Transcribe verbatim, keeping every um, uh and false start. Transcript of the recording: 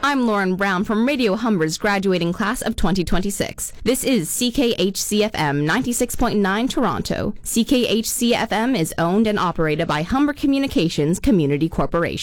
I'm Lauren Brown from Radio Humber's graduating class of twenty twenty-six. This is C K H C F M ninety-six point nine Toronto. C K H C F M is owned and operated by Humber Communications Community Corporation.